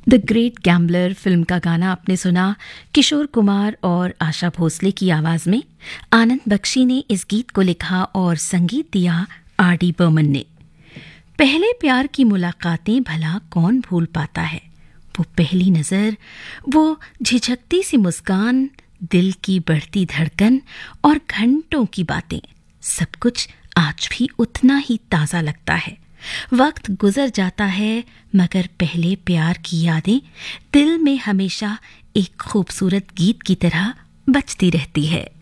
The great gambler film का गाना आपने सुना किशोर कुमार और आशा भोसले की आवाज में। आनंद बख्शी ने इस गीत को लिखा और संगीत दिया आर.डी. बर्मन ने। पहले प्यार की मुलाकातें भला कौन भूल पाता है, वो पहली नजर, वो झिझकती सी मुस्कान, दिल की बढ़ती धड़कन और घंटों की बातें, सब कुछ आज भी उतना ही ताजा लगता है। वक्त गुजर जाता है मगर पहले प्यार की यादें दिल में हमेशा एक खूबसूरत गीत की तरह बजती रहती है।